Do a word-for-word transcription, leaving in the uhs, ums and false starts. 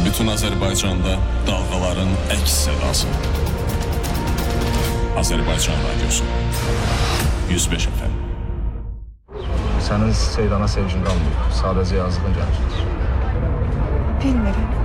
Bütün Azərbaycanda dalğaların əks sədası. Azərbaycan Radyosu yüz beş F M. Sənin Seydana sevgin qalmıyor. Sadəcə yazığın gəlir. Bilmirəm.